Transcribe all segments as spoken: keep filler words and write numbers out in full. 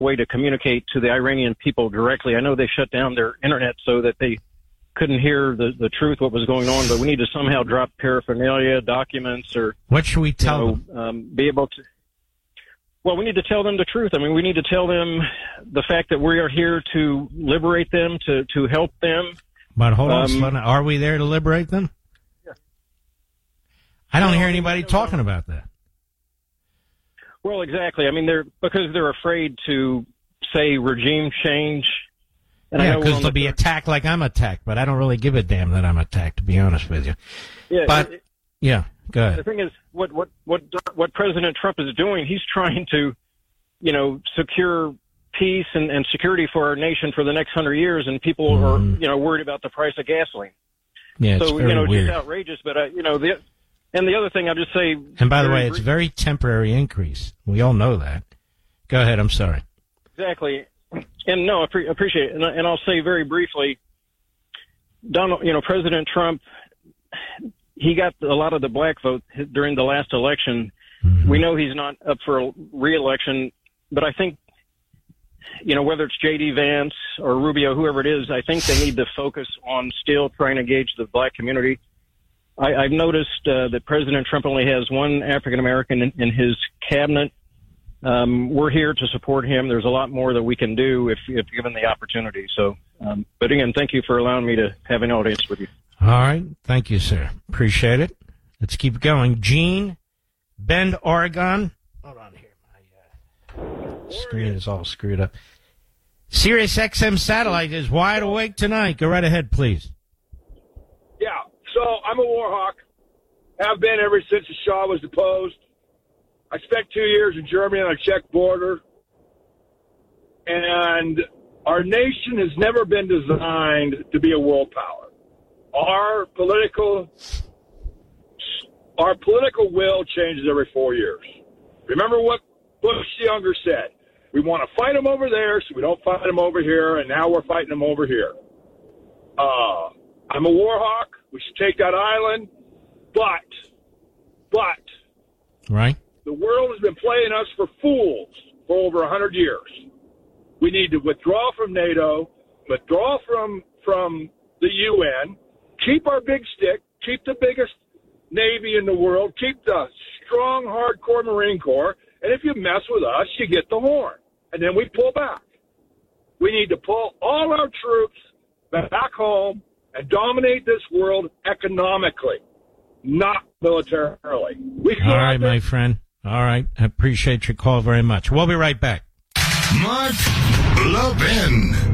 way to communicate to the Iranian people directly. I know they shut down their internet so that they couldn't hear the, the truth, what was going on, but we need to somehow drop paraphernalia, documents, or what should we tell you know, them? Um, be able to. Well, we need to tell them the truth. I mean, we need to tell them the fact that we are here to liberate them, to, to help them. But hold on, um, slow down. Are we there to liberate them? Yeah. I don't no, hear I mean, anybody no, talking no. about that. Well, exactly. I mean, they're because they're afraid to say regime change. And yeah, because they'll the be third. attacked like I'm attacked, but I don't really give a damn that I'm attacked, to be honest with you. Yeah, but it, yeah, go ahead. The thing is, what what what what President Trump is doing, he's trying to, you know, secure peace and, and security for our nation for the next hundred years, and people mm. are, you know, worried about the price of gasoline. Yeah, it's so very you know, weird. it's just outrageous. But uh, you know, the and the other thing I'll just say. And by the way, it's brief, very temporary increase. We all know that. Go ahead. I'm sorry. Exactly. And no, I pre- appreciate it. And, and I'll say very briefly, Donald, you know, President Trump, he got a lot of the black vote during the last election. Mm-hmm. We know he's not up for a re-election, but I think, you know, whether it's J D Vance or Rubio, whoever it is, I think they need to focus on still trying to engage the black community. I, I've noticed uh, that President Trump only has one African American in, in his cabinet. Um, we're here to support him. There's a lot more that we can do if, if given the opportunity. So, um, but again, thank you for allowing me to have an audience with you. All right. Thank you, sir. Appreciate it. Let's keep going. Gene, Bend, Oregon. Hold on here. My uh, screen is all screwed up. Sirius X M satellite is wide awake tonight. Go right ahead, please. Yeah. So I'm a war hawk. Have been ever since the Shah was deposed. I spent two years in Germany on a Czech border, and our nation has never been designed to be a world power. Our political, our political will changes every four years. Remember what Bush Younger said. We want to fight them over there, so we don't fight them over here, and now we're fighting them over here. Uh, I'm a war hawk. We should take that island, but, but... Right. The world has been playing us for fools for over a hundred years. We need to withdraw from NATO, withdraw from from the U N, keep our big stick, keep the biggest Navy in the world, keep the strong, hardcore Marine Corps, and if you mess with us, you get the horn. And then we pull back. We need to pull all our troops back home and dominate this world economically, not militarily. We all right, my friend. All right. I appreciate your call very much. We'll be right back. Mark Levin.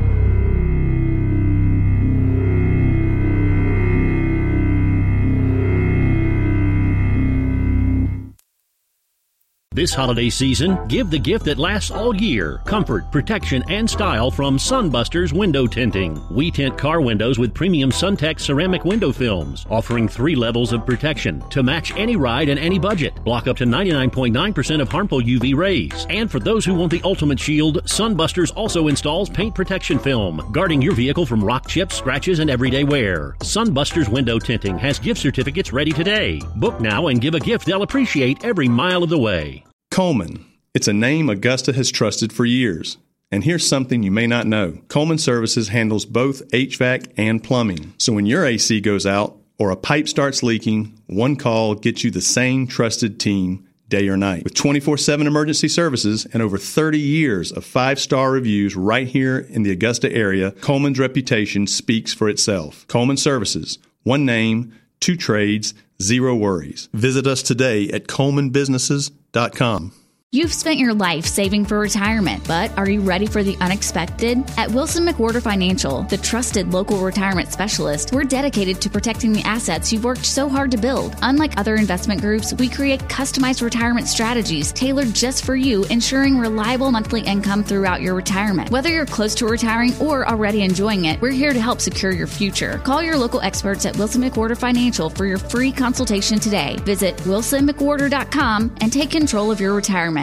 This holiday season, give the gift that lasts all year. Comfort, protection, and style from Sunbusters Window Tinting. We tint car windows with premium SunTech ceramic window films, offering three levels of protection to match any ride and any budget. Block up to ninety-nine point nine percent of harmful U V rays. And for those who want the ultimate shield, Sunbusters also installs paint protection film, guarding your vehicle from rock chips, scratches, and everyday wear. Sunbusters Window Tinting has gift certificates ready today. Book now and give a gift they'll appreciate every mile of the way. Coleman. It's a name Augusta has trusted for years. And here's something you may not know. Coleman Services handles both H V A C and plumbing. So when your A C goes out or a pipe starts leaking, one call gets you the same trusted team day or night. With twenty-four seven emergency services and over thirty years of five-star reviews right here in the Augusta area, Coleman's reputation speaks for itself. Coleman Services. One name, two trades, zero worries. Visit us today at coleman businesses dot com. You've spent your life saving for retirement, but are you ready for the unexpected? At Wilson McWhorter Financial, the trusted local retirement specialist, we're dedicated to protecting the assets you've worked so hard to build. Unlike other investment groups, we create customized retirement strategies tailored just for you, ensuring reliable monthly income throughout your retirement. Whether you're close to retiring or already enjoying it, we're here to help secure your future. Call your local experts at Wilson McWhorter Financial for your free consultation today. Visit wilson mcwhorter dot com and take control of your retirement.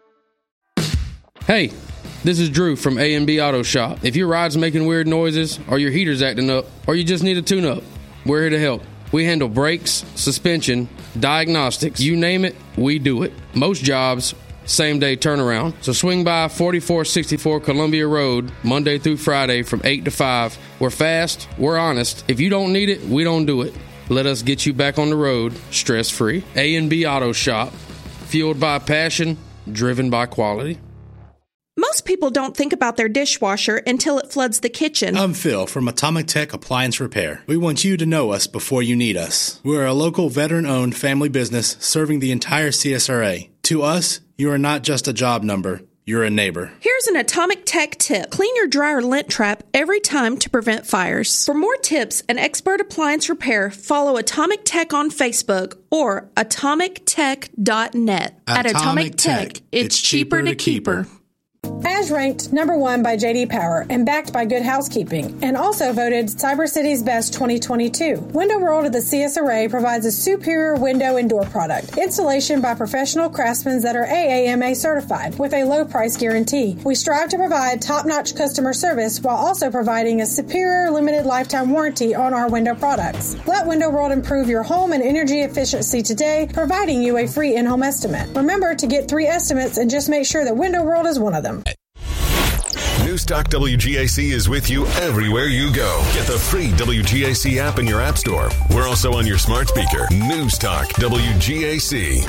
Hey, this is Drew from A and B Auto Shop. If your ride's making weird noises, or your heater's acting up, or you just need a tune-up, we're here to help. We handle brakes, suspension, diagnostics, you name it, we do it. Most jobs, same-day turnaround. So swing by forty-four sixty-four Columbia Road, Monday through Friday from eight to five. We're fast, we're honest. If you don't need it, we don't do it. Let us get you back on the road, stress-free. A and B Auto Shop, fueled by passion, driven by quality. Most people don't think about their dishwasher until it floods the kitchen. I'm Phil from Atomic Tech Appliance Repair. We want you to know us before you need us. We're a local veteran-owned family business serving the entire C S R A. To us, you are not just a job number. You're a neighbor. Here's an Atomic Tech tip. Clean your dryer lint trap every time to prevent fires. For more tips and expert appliance repair, follow Atomic Tech on Facebook or atomic tech dot net. At Atomic Tech, it's cheaper to keep her. As ranked number one by J D Power and backed by Good Housekeeping, and also voted Cyber City's Best twenty twenty-two. Window World of the C S R A provides a superior window and door product. Installation by professional craftsmen that are A A M A certified with a low price guarantee. We strive to provide top-notch customer service while also providing a superior limited lifetime warranty on our window products. Let Window World improve your home and energy efficiency today, providing you a free in-home estimate. Remember to get three estimates and just make sure that Window World is one of them. Newstalk W G A C is with you everywhere you go. Get the free W G A C app in your app store. We're also on your smart speaker. Newstalk W G A C.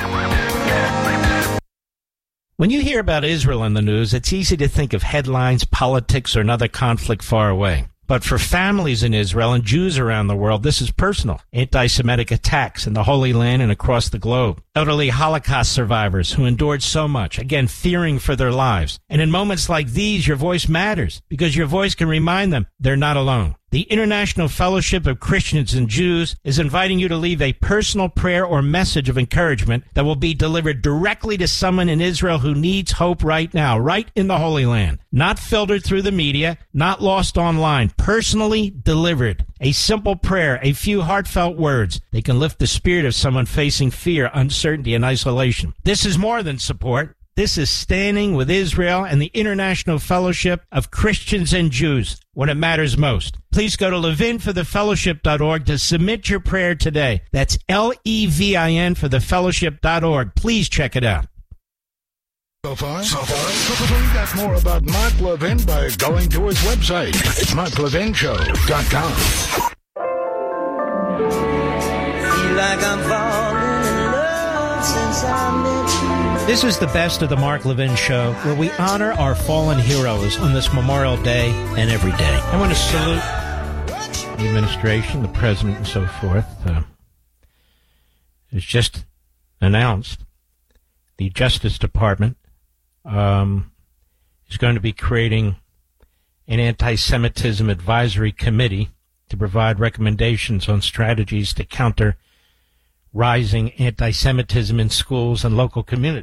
When you hear about Israel in the news, it's easy to think of headlines, politics, or another conflict far away. But for families in Israel and Jews around the world, this is personal. Anti-Semitic attacks in the Holy Land and across the globe. Elderly Holocaust survivors who endured so much, again, fearing for their lives. And in moments like these, your voice matters because your voice can remind them they're not alone. The International Fellowship of Christians and Jews is inviting you to leave a personal prayer or message of encouragement that will be delivered directly to someone in Israel who needs hope right now, right in the Holy Land. Not filtered through the media, not lost online, personally delivered. A simple prayer, a few heartfelt words. They can lift the spirit of someone facing fear, uncertainty, and isolation. This is more than support. This is standing with Israel and the International Fellowship of Christians and Jews when it matters most. Please go to levin for the fellowship dot org to submit your prayer today. That's L E V I N for the fellowship dot org. Please check it out. So far, so far, find out more about Mark Levin by going to his website. It's mark levin show dot com. Feel like I'm falling in love since I met you. This is the best of the Mark Levin Show, where we honor our fallen heroes on this Memorial Day and every day. I want to salute the administration, the president, and so forth. Uh, it's just announced the Justice Department um, is going to be creating an anti-Semitism advisory committee to provide recommendations on strategies to counter rising anti-Semitism in schools and local communities.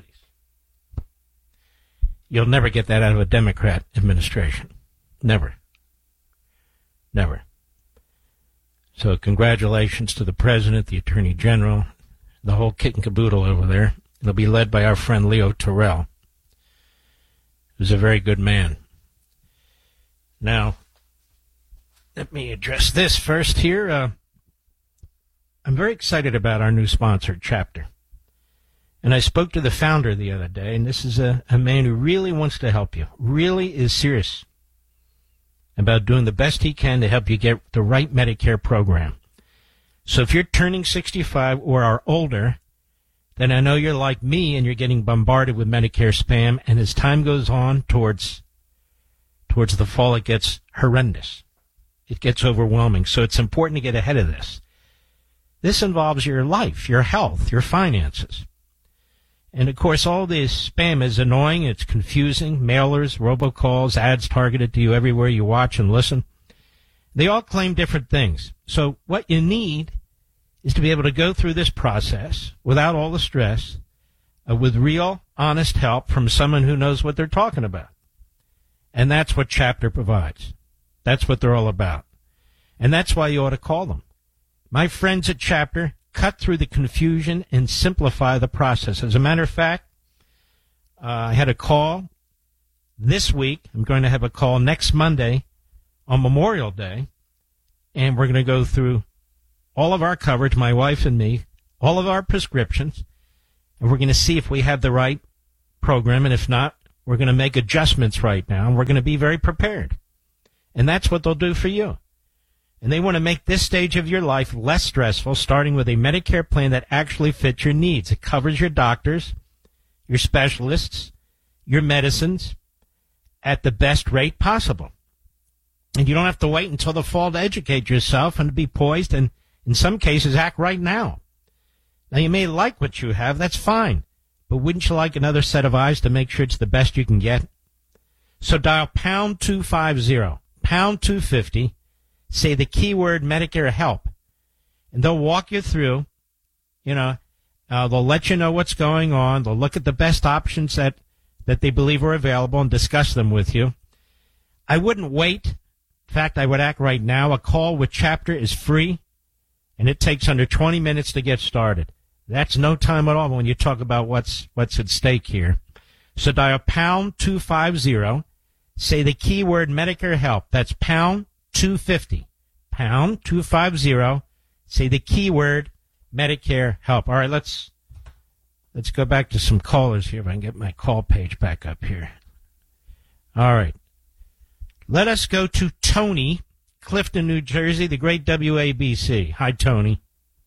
You'll never get that out of a Democrat administration. Never. Never. So congratulations to the President, the Attorney General, the whole kit and caboodle over there. It'll be led by our friend Leo Terrell, who's a very good man. Now, let me address this first here. Uh, I'm very excited about our new sponsor, Chapter. And I spoke to the founder the other day, and this is a, a man who really wants to help you, really is serious about doing the best he can to help you get the right Medicare program. So if you're turning sixty-five or are older, then I know you're like me and you're getting bombarded with Medicare spam, and as time goes on towards towards the fall, it gets horrendous. It gets overwhelming. So it's important to get ahead of this. This involves your life, your health, your finances. And, of course, all this spam is annoying. It's confusing. Mailers, robocalls, ads targeted to you everywhere you watch and listen. They all claim different things. So what you need is to be able to go through this process without all the stress, uh, with real, honest help from someone who knows what they're talking about. And that's what Chapter provides. That's what they're all about. And that's why you ought to call them. My friends at Chapter cut through the confusion and simplify the process. As a matter of fact, uh, I had a call this week. I'm going to have a call next Monday on Memorial Day, and we're going to go through all of our coverage, my wife and me, all of our prescriptions, and we're going to see if we have the right program, and if not, we're going to make adjustments right now, and we're going to be very prepared. And that's what they'll do for you. And they want to make this stage of your life less stressful, starting with a Medicare plan that actually fits your needs. It covers your doctors, your specialists, your medicines at the best rate possible. And you don't have to wait until the fall to educate yourself and to be poised and, in some cases, act right now. Now, you may like what you have. That's fine. But wouldn't you like another set of eyes to make sure it's the best you can get? So dial pound two fifty, pound two fifty, say the keyword Medicare help, and they'll walk you through, you know, uh, they'll let you know what's going on. They'll look at the best options that, that they believe are available and discuss them with you. I wouldn't wait. In fact, I would act right now. A call with Chapter is free, and it takes under twenty minutes to get started. That's no time at all when you talk about what's what's at stake here. So dial pound two fifty, say the keyword Medicare help. That's pound two fifty, pound two fifty, say the keyword Medicare help. All right, let's let's go back to some callers here if I can get my call page back up here. All right. Let us go to Tony, Clifton, New Jersey, the great W A B C. Hi, Tony.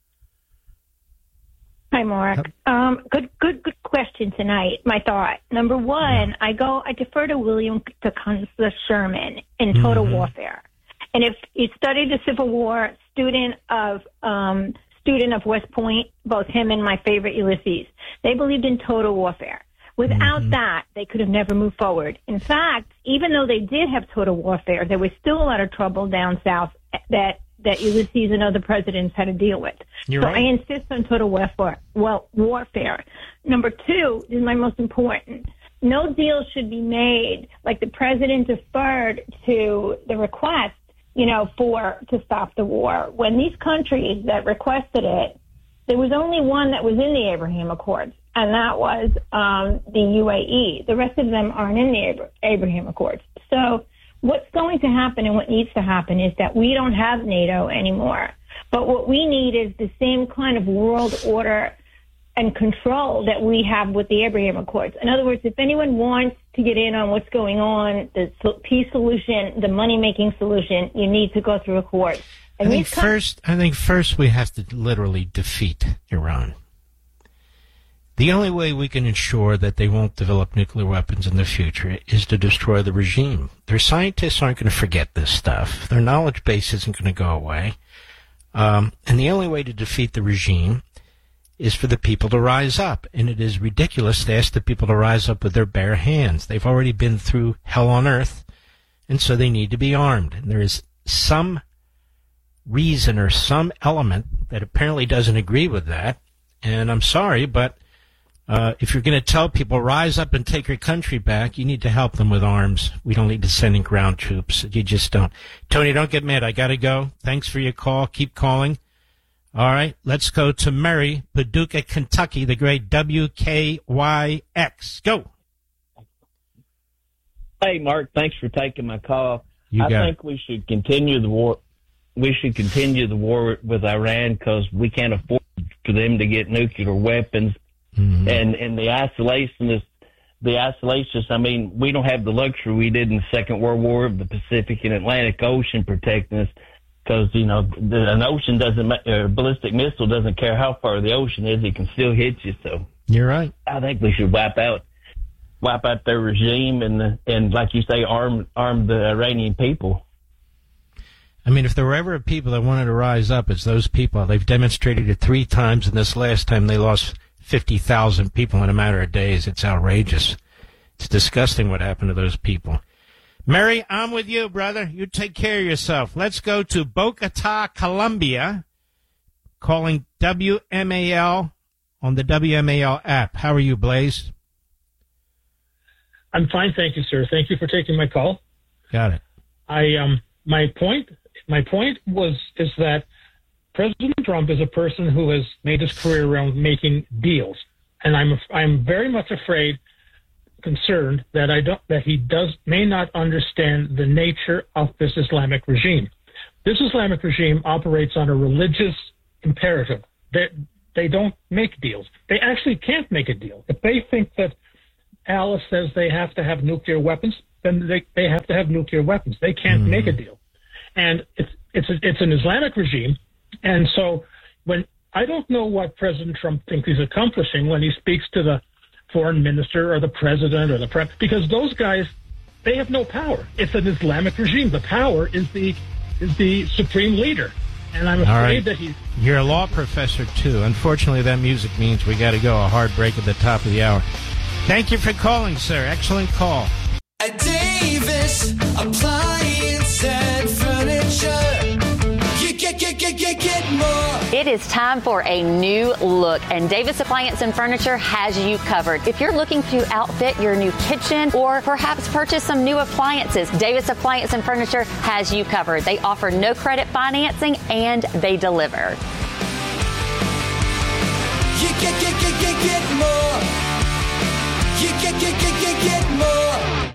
Hi, Mark. Um, good, good, good question tonight. My thought. Number one, yeah. I go, I defer to William Tecumseh Sherman in Total mm-hmm. Warfare. And if you studied the Civil War, student of, um, student of West Point, both him and my favorite Ulysses, they believed in total warfare. Without mm-hmm. that, they could have never moved forward. In fact, even though they did have total warfare, there was still a lot of trouble down south that, that Ulysses and other presidents had to deal with. You're so right. I insist on total warfare. Well, warfare. Number two is my most important. No deal should be made like the president deferred to the request, you know, for to stop the war. When these countries that requested it, there was only one that was in the Abraham Accords, and that was um, the U A E. The rest of them aren't in the Abraham Accords. So what's going to happen and what needs to happen is that we don't have NATO anymore. But what we need is the same kind of world order and control that we have with the Abraham Accords. In other words, if anyone wants to get in on what's going on, the peace solution, the money-making solution, you need to go through Accords. I think first, I think first we have to literally defeat Iran. The only way we can ensure that they won't develop nuclear weapons in the future is to destroy the regime. Their scientists aren't going to forget this stuff. Their knowledge base isn't going to go away. Um, and the only way to defeat the regime is for the people to rise up. And it is ridiculous to ask the people to rise up with their bare hands. They've already been through hell on earth, and so they need to be armed. And there is some reason or some element that apparently doesn't agree with that. And I'm sorry, but uh, if you're going to tell people rise up and take your country back, you need to help them with arms. We don't need to send in ground troops. You just don't. Tony, don't get mad. I got to go. Thanks for your call. Keep calling. All right, let's go to Mary, Paducah, Kentucky, the great W K Y X. Go. Hey, Mark, thanks for taking my call. You I got think it. we should continue the war. We should continue the war with Iran because we can't afford for them to get nuclear weapons. Mm-hmm. And and the isolationists, the isolationists. I mean, we don't have the luxury we did in the Second World War of the Pacific and Atlantic Ocean protecting us. Because, you know, the, an ocean doesn't, or a ballistic missile doesn't care how far the ocean is, it can still hit you. So you're right. I think we should wipe out, wipe out their regime and, and like you say, arm, arm the Iranian people. I mean, if there were ever people that wanted to rise up, it's those people. They've demonstrated it three times, and this last time they lost fifty thousand people in a matter of days. It's outrageous. It's disgusting what happened to those people. Mary, I'm with you, brother. You take care of yourself. Let's go to Bogota, Colombia, calling W M A L on the W M A L app. How are you, Blaze? I'm fine, thank you, sir. Thank you for taking my call. Got it. I um, my point, my point was is that President Trump is a person who has made his career around making deals, and I'm I'm very much afraid. concerned that I don't that he does may not understand the nature of this Islamic regime. This Islamic regime operates on a religious imperative. They they don't make deals. They actually can't make a deal. If they think that Alice says they have to have nuclear weapons, then they, they have to have nuclear weapons. They can't Mm-hmm. make a deal. And it's it's a, it's an Islamic regime. And so when I don't know what President Trump thinks he's accomplishing when he speaks to the foreign minister or the president or the pre- because those guys, they have no power. It's an Islamic regime. The power is the is the supreme leader. And I'm afraid All right. that he's... You're a law professor, too. Unfortunately, that music means we got to go. A hard break at the top of the hour. Thank you for calling, sir. Excellent call. At Davis Appliance and Furniture, you get, get, get, get, get more. It is time for a new look, and Davis Appliance and Furniture has you covered. If you're looking to outfit your new kitchen or perhaps purchase some new appliances, Davis Appliance and Furniture has you covered. They offer no credit financing and they deliver. You get, get, get, get, get more. You get, get, get, get, get more.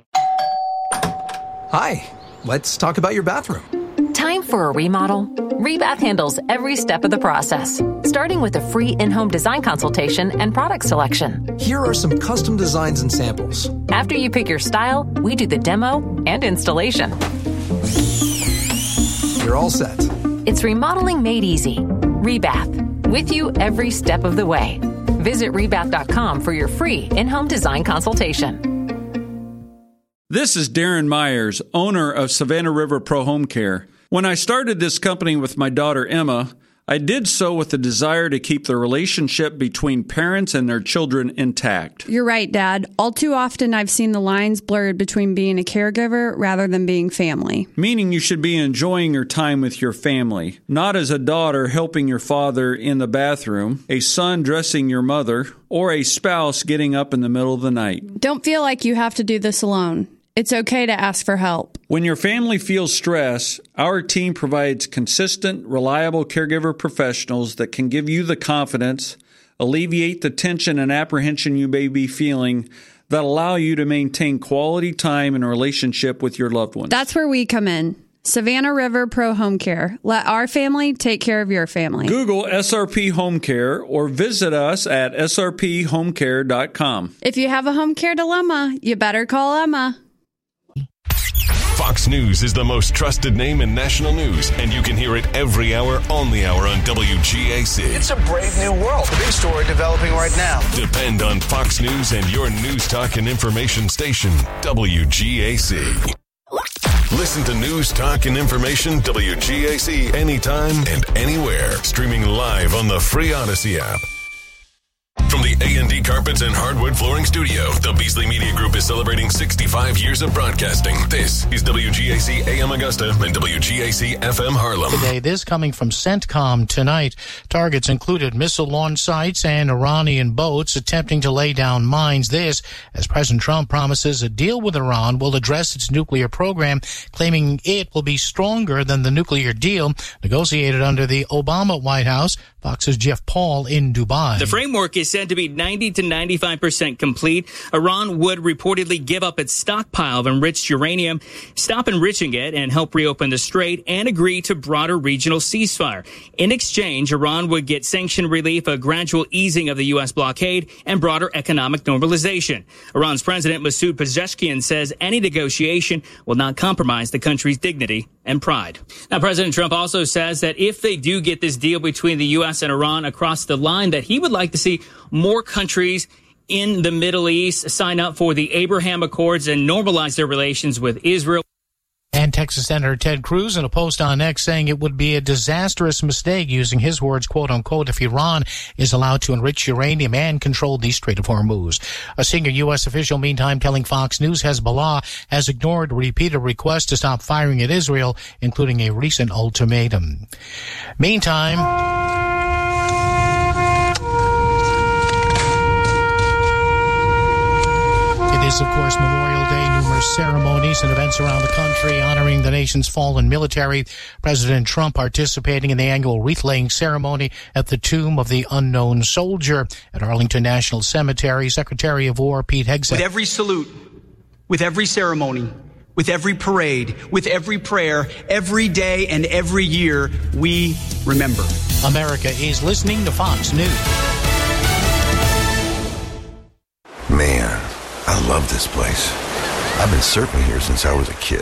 Hi, let's talk about your bathroom. Time for a remodel? Rebath handles every step of the process, starting with a free in-home design consultation and product selection. Here are some custom designs and samples. After you pick your style, we do the demo and installation. You're all set. It's remodeling made easy. Rebath, with you every step of the way. Visit rebath dot com for your free in-home design consultation. This is Darren Myers, owner of Savannah River Pro Home Care. When I started this company with my daughter Emma, I did so with the desire to keep the relationship between parents and their children intact. You're right, Dad. All too often I've seen the lines blurred between being a caregiver rather than being family. Meaning you should be enjoying your time with your family, not as a daughter helping your father in the bathroom, a son dressing your mother, or a spouse getting up in the middle of the night. Don't feel like you have to do this alone. It's okay to ask for help. When your family feels stress, our team provides consistent, reliable caregiver professionals that can give you the confidence, alleviate the tension and apprehension you may be feeling, that allow you to maintain quality time and relationship with your loved ones. That's where we come in. Savannah River Pro Home Care. Let our family take care of your family. Google S R P Home Care or visit us at S R P home care dot com. If you have a home care dilemma, you better call Emma. Fox News is the most trusted name in national news, and you can hear it every hour on the hour on W G A C. It's a brave new world. The big story developing right now. Depend on Fox News and your news talk and information station, W G A C. Listen to News Talk and Information W G A C anytime and anywhere. Streaming live on the free Odyssey app. From the A and D Carpets and Hardwood Flooring Studio, the Beasley Media Group is celebrating sixty-five years of broadcasting. This is W G A C A M Augusta and W G A C F M Harlem. Today, this coming from CENTCOM tonight. Targets included missile launch sites and Iranian boats attempting to lay down mines. This, as President Trump promises a deal with Iran will address its nuclear program, claiming it will be stronger than the nuclear deal negotiated under the Obama White House. Fox's Jeff Paul in Dubai. The framework is said to be ninety to ninety-five percent complete. Iran would reportedly give up its stockpile of enriched uranium, stop enriching it, and help reopen the strait, and agree to broader regional ceasefire. In exchange, Iran would get sanction relief, a gradual easing of the U S blockade, and broader economic normalization. Iran's President Masoud Pezeshkian says any negotiation will not compromise the country's dignity and pride. Now, President Trump also says that if they do get this deal between the U S and Iran across the line, that he would like to see more countries in the Middle East sign up for the Abraham Accords and normalize their relations with Israel. And Texas Senator Ted Cruz in a post on X saying it would be a disastrous mistake, using his words, quote unquote, if Iran is allowed to enrich uranium and control the Strait of Hormuz. A senior U S official, meantime, telling Fox News Hezbollah has ignored repeated requests to stop firing at Israel, including a recent ultimatum. Meantime, it is, of course, Memorial Day. Numerous ceremonies and events around the country honoring the nation's fallen military. President Trump participating in the annual wreath-laying ceremony at the Tomb of the Unknown Soldier at Arlington National Cemetery. Secretary of War Pete Hegseth. With every salute, with every ceremony, with every parade, with every prayer, every day and every year, we remember. America is listening to Fox News. Man, I love this place. I've been surfing here since I was a kid.